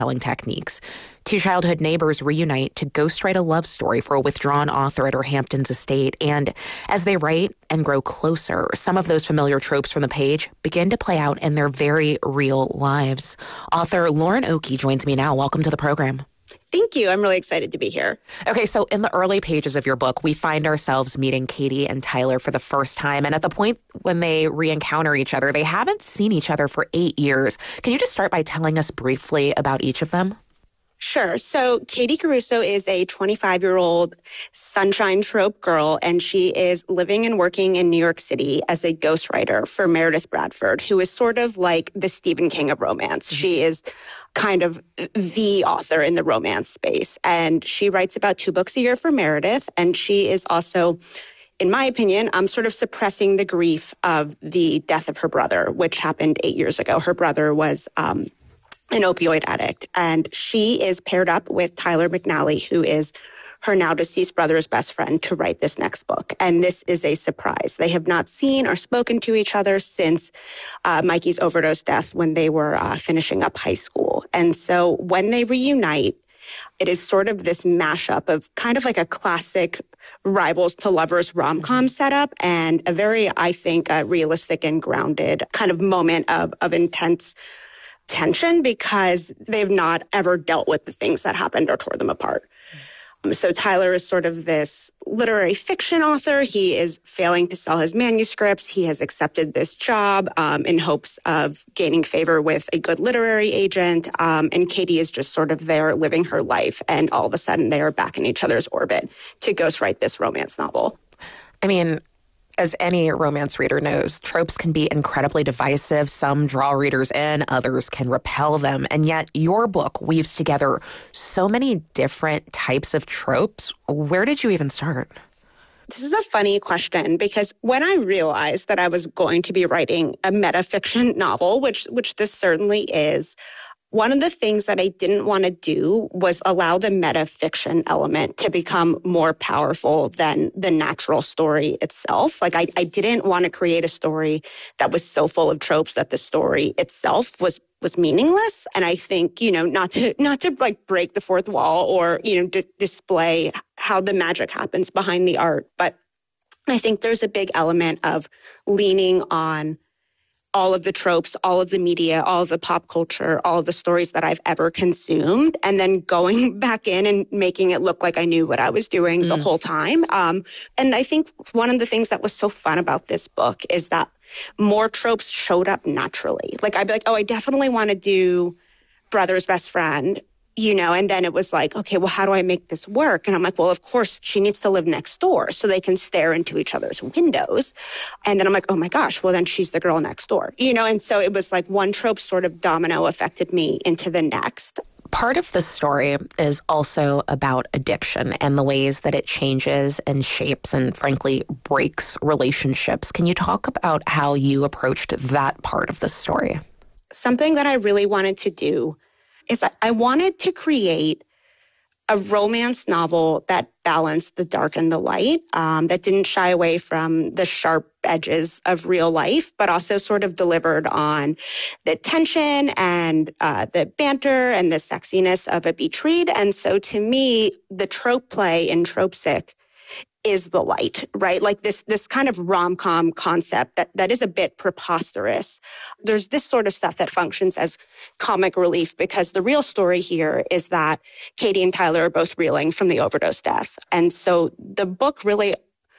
storytelling techniques. Two childhood neighbors reunite to ghostwrite a love story for a withdrawn author at her Hamptons estate. And as they write and grow closer, some of those familiar tropes from the page begin to play out in their very real lives. Author Lauren Oakey joins me now. Welcome to the program. Thank you. I'm really excited to be here. Okay, so in the early pages of your book, we find ourselves meeting Katie and Tyler for the first time. And at the point when they re-encounter each other, they haven't seen each other for 8 years. Can you just start by telling us briefly about each of them? Sure. So Katie Caruso is a 25-year-old sunshine trope girl, and she is living and working in New York City as a ghostwriter for Meredith Bradford, who is sort of like the Stephen King of romance. She is kind of the author in the romance space, and she writes about 2 books a year for Meredith, and she is also, in my opinion, sort of suppressing the grief of the death of her brother, which happened 8 years ago. Her brother was an opioid addict. And she is paired up with Tyler McNally, who is her now deceased brother's best friend, to write this next book. And this is a surprise. They have not seen or spoken to each other since Mikey's overdose death when they were finishing up high school. And so when they reunite, it is sort of this mashup of kind of like a classic rivals to lovers rom-com setup and a very, I think, realistic and grounded kind of moment of intense tension because they've not ever dealt with the things that happened or tore them apart. So Tyler is sort of this literary fiction author. He is failing to sell his manuscripts. He has accepted this job in hopes of gaining favor with a good literary agent. And Katie is just sort of there living her life. And all of a sudden they are back in each other's orbit to ghostwrite this romance novel. I mean, as any romance reader knows, tropes can be incredibly divisive. Some draw readers in, others can repel them. And yet your book weaves together so many different types of tropes. Where did you even start? This is a funny question because when I realized that I was going to be writing a metafiction novel, which this certainly is, one of the things that I didn't want to do was allow the metafiction element to become more powerful than the natural story itself. Like I didn't want to create a story that was so full of tropes that the story itself was meaningless. And I think, not to like break the fourth wall or, display how the magic happens behind the art. But I think there's a big element of leaning on all of the tropes, all of the media, all of the pop culture, all of the stories that I've ever consumed, and then going back in and making it look like I knew what I was doing the whole time. And I think one of the things that was so fun about this book is that more tropes showed up naturally. Like I'd be like, oh, I definitely want to do brother's best friend, and then it was like, okay, well, how do I make this work? And I'm like, well, of course, she needs to live next door so they can stare into each other's windows. And then I'm like, oh my gosh, well, then she's the girl next door, And so it was like one trope sort of domino affected me into the next. Part of the story is also about addiction and the ways that it changes and shapes and, frankly, breaks relationships. Can you talk about how you approached that part of the story? Something that I really wanted to do is that I wanted to create a romance novel that balanced the dark and the light, that didn't shy away from the sharp edges of real life, but also sort of delivered on the tension and the banter and the sexiness of a beach read. And so to me, the trope play in Tropesick is the light, right? Like this kind of rom-com concept that is a bit preposterous. There's this sort of stuff that functions as comic relief because the real story here is that Katie and Tyler are both reeling from the overdose death. And so the book really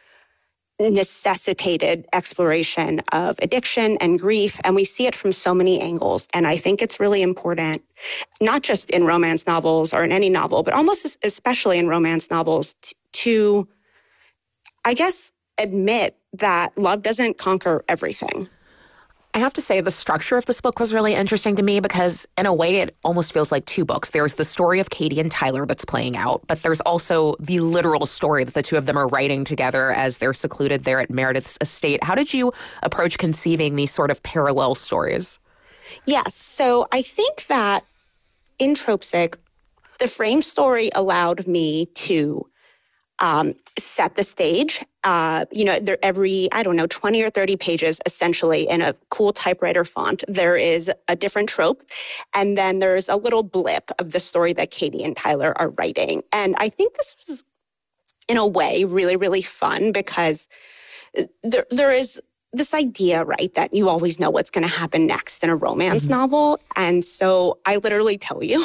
necessitated exploration of addiction and grief, and we see it from so many angles. And I think it's really important, not just in romance novels or in any novel, but almost especially in romance novels to I guess, admit that love doesn't conquer everything. I have to say the structure of this book was really interesting to me because in a way it almost feels like 2 books. There's the story of Katie and Tyler that's playing out, but there's also the literal story that the 2 of them are writing together as they're secluded there at Meredith's estate. How did you approach conceiving these sort of parallel stories? Yes. So I think that in Tropesick, the frame story allowed me to set the stage. They're every, 20 or 30 pages, essentially, in a cool typewriter font. There is a different trope. And then there's a little blip of the story that Katie and Tyler are writing. And I think this was, in a way, really, really fun because there is this idea, right, that you always know what's going to happen next in a romance novel. And so I literally tell you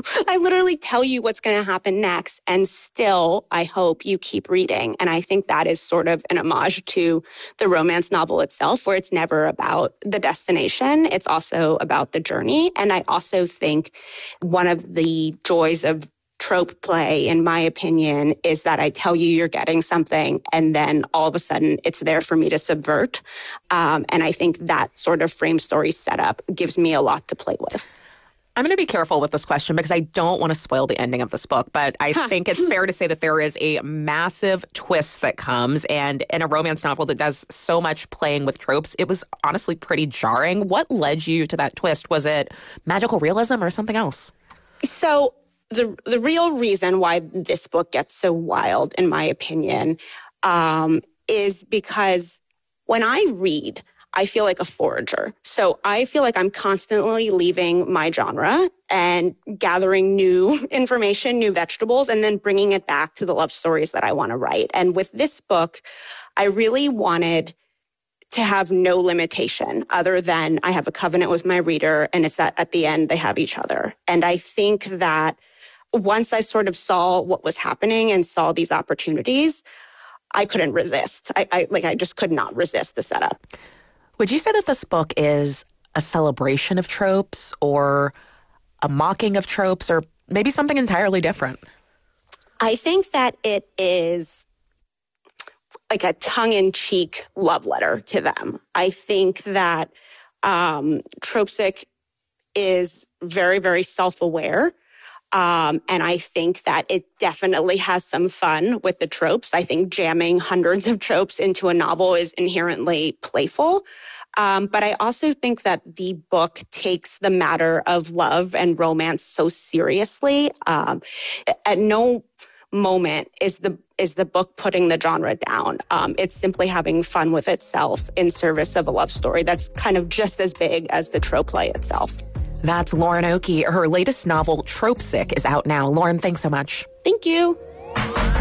what's going to happen next. And still, I hope you keep reading. And I think that is sort of an homage to the romance novel itself, where it's never about the destination. It's also about the journey. And I also think one of the joys of trope play, in my opinion, is that I tell you you're getting something and then all of a sudden it's there for me to subvert. And I think that sort of frame story setup gives me a lot to play with. I'm going to be careful with this question because I don't want to spoil the ending of this book, but I think it's fair to say that there is a massive twist that comes, and in a romance novel that does so much playing with tropes, it was honestly pretty jarring. What led you to that twist? Was it magical realism or something else? So the real reason why this book gets so wild, in my opinion, is because when I read, I feel like a forager. So I feel like I'm constantly leaving my genre and gathering new information, new vegetables, and then bringing it back to the love stories that I want to write. And with this book, I really wanted to have no limitation other than I have a covenant with my reader, and it's that at the end they have each other. And I think that once I sort of saw what was happening and saw these opportunities, I couldn't resist. I just could not resist the setup. Would you say that this book is a celebration of tropes or a mocking of tropes or maybe something entirely different? I think that it is like a tongue-in-cheek love letter to them. I think that Tropesick is very, very self-aware. And I think that it definitely has some fun with the tropes. I think jamming hundreds of tropes into a novel is inherently playful. But I also think that the book takes the matter of love and romance so seriously. At no moment is the book putting the genre down. It's simply having fun with itself in service of a love story that's kind of just as big as the trope play itself. That's Lauren Oakey. Her latest novel, Tropesick, is out now. Lauren, thanks so much. Thank you.